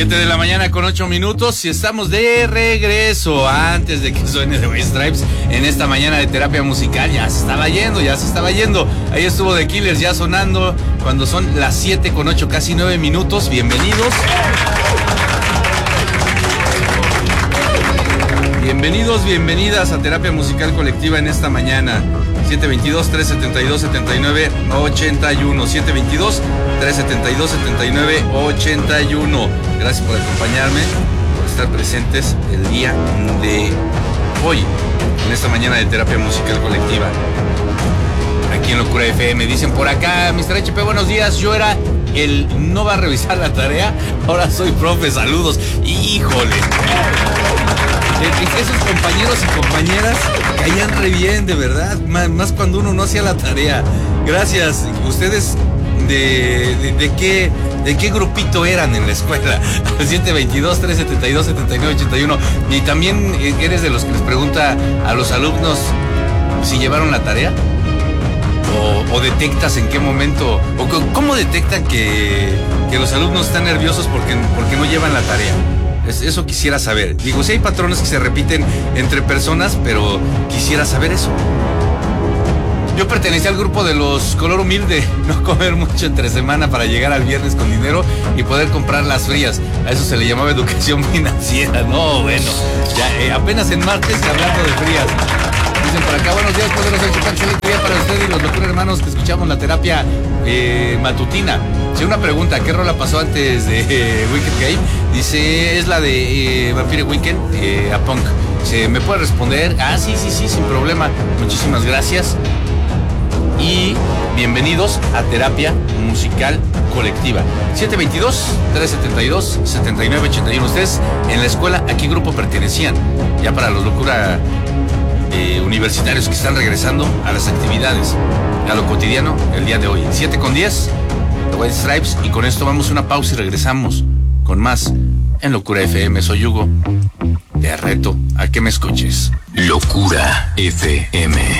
7 de la mañana con 8 minutos y estamos de regreso antes de que suene The White Stripes en esta mañana de terapia musical. Ya se estaba yendo. Ahí estuvo The Killers ya sonando cuando son las 7 con 8, casi 9 minutos. Bienvenidos. Bienvenidas a terapia musical colectiva en esta mañana. 722-372-7981. 722-372-7981. Gracias por acompañarme, por estar presentes el día de hoy, en esta mañana de terapia musical colectiva. Aquí en Locura FM. Dicen por acá, Mr. HP, buenos días. Yo era el no va a revisar la tarea, ahora soy profe, saludos. Híjole. Esos compañeros y compañeras caían re bien, de verdad, más cuando uno no hacía la tarea. Gracias. ¿Ustedes de qué grupito eran en la escuela? 722-372-7981. Y también eres de los que les pregunta a los alumnos si llevaron la tarea. O detectas en qué momento, o cómo detectan que los alumnos están nerviosos porque no llevan la tarea. Eso quisiera saber. Digo, sí hay patrones que se repiten entre personas, pero quisiera saber eso. Yo pertenecía al grupo de los color humilde, no comer mucho entre semana para llegar al viernes con dinero y poder comprar las frías. A eso se le llamaba educación financiera. No, bueno, ya apenas en martes hablando de frías. Dicen por acá, buenos días, poderosos, excelente día para ustedes y los locuros hermanos que escuchamos la terapia matutina. Sí, una pregunta, ¿qué rola pasó antes de Wicked Game? Dice, es la de Vampire Weekend, a Punk. ¿Me puede responder? Sí, sin problema. Muchísimas gracias. Y bienvenidos a terapia musical colectiva. 722-372-7981. Ustedes en la escuela, ¿a qué grupo pertenecían? Ya para los locura universitarios que están regresando a las actividades, a lo cotidiano el día de hoy. 7:10, The White Stripes, y con esto vamos a una pausa y regresamos con más en Locura FM. Soy Hugo, te reto a que me escuches. Locura FM.